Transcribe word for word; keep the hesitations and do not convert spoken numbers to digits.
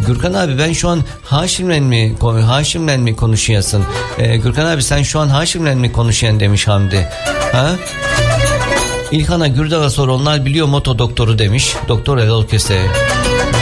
Gürkan abi ben şu an Haşim'le mi Haşim'le mi konuşuyorsun? Ee, Gürkan abi sen şu an Haşim'le mi konuşuyorsun demiş Hamdi. Ha? İlhan'a Gürdal'a sor, onlar biliyor moto doktoru demiş. Doktor Erol Köse.